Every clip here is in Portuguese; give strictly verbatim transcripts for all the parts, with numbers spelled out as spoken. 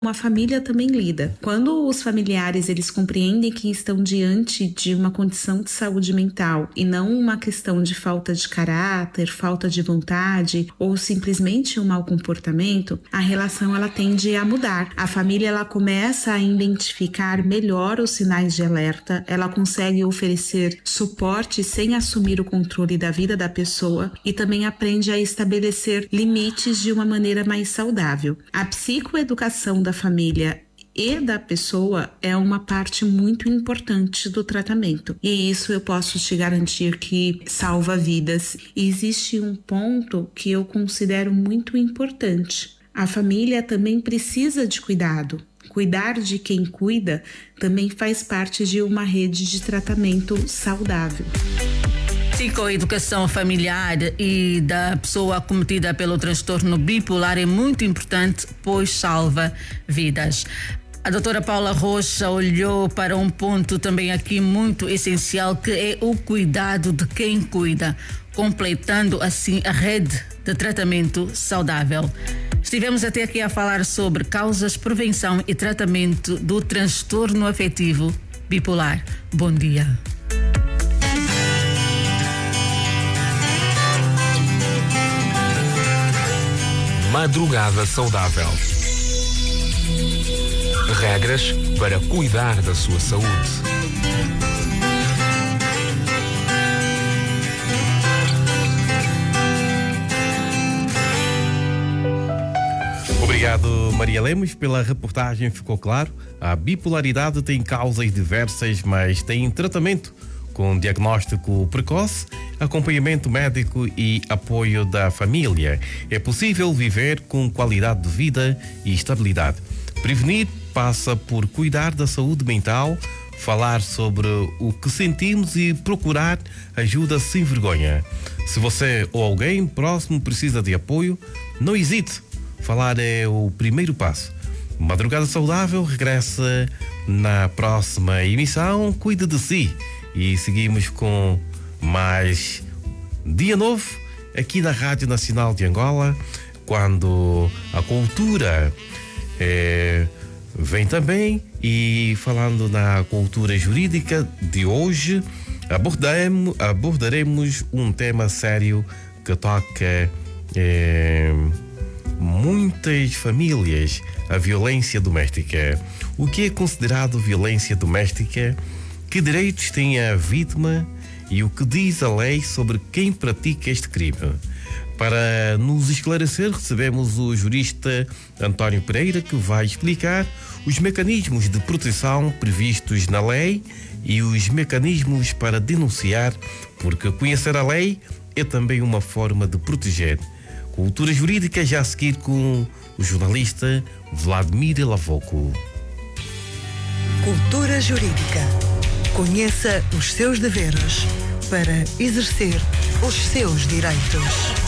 Uma família também lida. Quando os familiares eles compreendem que estão diante de uma condição de saúde mental e não uma questão de falta de caráter, falta de vontade ou simplesmente um mau comportamento, a relação ela tende a mudar. A família ela começa a identificar melhor os sinais de alerta, ela consegue oferecer suporte sem assumir o controle da vida da pessoa e também aprende a estabelecer limites de uma maneira mais saudável. A psicoeducação da família e da pessoa é uma parte muito importante do tratamento. E isso eu posso te garantir que salva vidas. E existe um ponto que eu considero muito importante. A família também precisa de cuidado. Cuidar de quem cuida também faz parte de uma rede de tratamento saudável. Psicoeducação familiar e da pessoa acometida pelo transtorno bipolar é muito importante, pois salva vidas. A doutora Paula Rocha olhou para um ponto também aqui muito essencial, que é o cuidado de quem cuida, completando assim a rede de tratamento saudável. Estivemos até aqui a falar sobre causas, prevenção e tratamento do transtorno afetivo bipolar. Bom dia. Madrugada saudável. Regras para cuidar da sua saúde. Obrigado, Maria Lemos, pela reportagem. Ficou claro, a bipolaridade tem causas diversas, mas tem tratamento com diagnóstico precoce, acompanhamento médico e apoio da família. É possível viver com qualidade de vida e estabilidade. Prevenir passa por cuidar da saúde mental, falar sobre o que sentimos e procurar ajuda sem vergonha. Se você ou alguém próximo precisa de apoio, não hesite. Falar é o primeiro passo. Madrugada Saudável regressa na próxima emissão. Cuide de si. E seguimos com mais Dia Novo aqui na Rádio Nacional de Angola, quando a cultura é, vem também. E falando na cultura jurídica de hoje, abordaremos, abordaremos um tema sério que toca é, muitas famílias: a violência doméstica. O que é considerado violência doméstica? Que direitos tem a vítima e o que diz a lei sobre quem pratica este crime? Para nos esclarecer, recebemos o jurista António Pereira, que vai explicar os mecanismos de proteção previstos na lei e os mecanismos para denunciar, porque conhecer a lei é também uma forma de proteger. Cultura Jurídica, já a seguir com o jornalista Vladimir Lavoco. Cultura Jurídica. Conheça os seus deveres para exercer os seus direitos.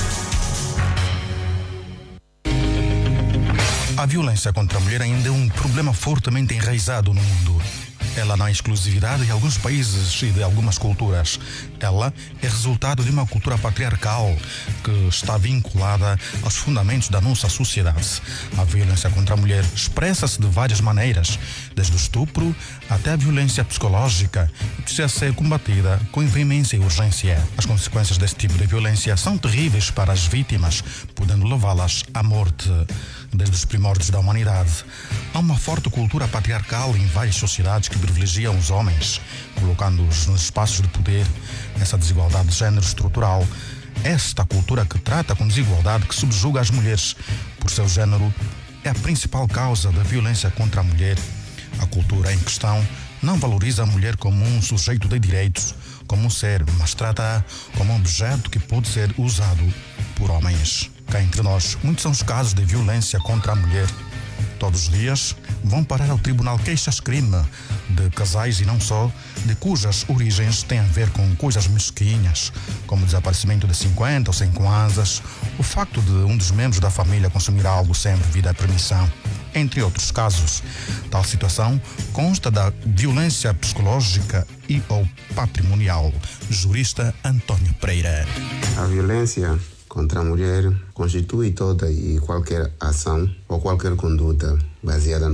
A violência contra a mulher ainda é um problema fortemente enraizado no mundo. Ela não é exclusividade de alguns países e de algumas culturas. Ela é resultado de uma cultura patriarcal que está vinculada aos fundamentos da nossa sociedade. A violência contra a mulher expressa-se de várias maneiras, desde o estupro até a violência psicológica, e precisa ser combatida com veemência e urgência. As consequências deste tipo de violência são terríveis para as vítimas, podendo levá-las à morte. Desde os primórdios da humanidade, há uma forte cultura patriarcal em várias sociedades que privilegiam os homens, colocando-os nos espaços de poder. Essa desigualdade de género estrutural, esta cultura que trata com desigualdade, que subjuga as mulheres por seu género, é a principal causa da violência contra a mulher. A cultura em questão não valoriza a mulher como um sujeito de direitos, como um ser, mas trata-a como um objeto que pode ser usado por homens. Cá entre nós, muitos são os casos de violência contra a mulher. Todos os dias vão parar ao tribunal queixas-crime de casais e não só, de cujas origens têm a ver com coisas mesquinhas, como o desaparecimento de cinquenta ou cem kwanzas, o facto de um dos membros da família consumir algo sem devida permissão, entre outros casos. Tal situação consta da violência psicológica e ou patrimonial. Jurista António Pereira. A violência contra a mulher constitui toda e qualquer ação ou qualquer conduta baseada